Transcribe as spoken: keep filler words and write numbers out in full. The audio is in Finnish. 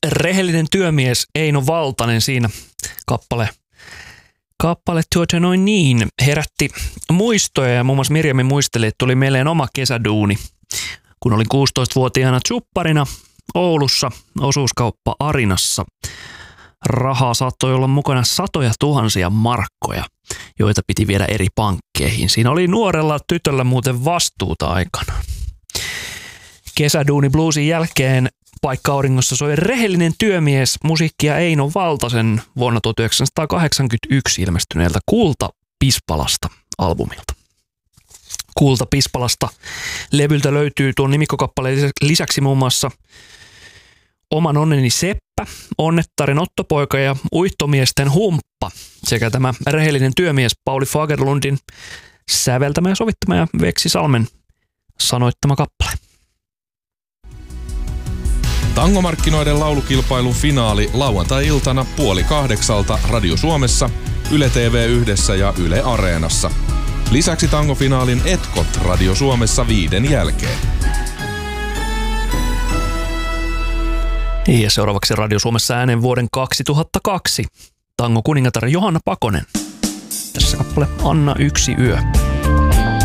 Rehellinen työmies Eino Valtanen siinä kappale. Kappale tuota noin niin herätti muistoja ja muun muassa Mirjami muisteli, että tuli mieleen oma kesäduuni, kun olin kuusitoistavuotiaana tjupparina Oulussa osuuskauppa Arinassa. Rahaa saattoi olla mukana satoja tuhansia markkoja, joita piti viedä eri pankkeihin. Siinä oli nuorella tytöllä muuten vastuuta aikana. Kesäduuni bluesin jälkeen paikka auringossa soi Rehellinen työmies musiikkia Eino Valtasen vuonna tuhatyhdeksänsataakahdeksankymmentäyksi ilmestyneeltä Kulta Pispalasta albumilta. Kulta Pispalasta levyltä löytyy tuon nimikkokappaleen lisäksi muun muassa Oman onneni Seppä, Onnettaren Ottopoika ja Uittomiesten humppa sekä tämä Rehellinen työmies Pauli Fagerlundin säveltämä ja sovittama ja Veksi Salmen sanoittama kappale. Tangomarkkinoiden laulukilpailun finaali lauantai-iltana puoli kahdeksalta Radio Suomessa, Yle T V yhdessä ja Yle Areenassa. Lisäksi tangofinaalin etkot Radio Suomessa viiden jälkeen. Ja seuraavaksi Radio Suomessa äänen vuoden kaksituhattakaksi. Tango kuningatar Johanna Pakonen. Tässä kappale Anna yksi yö.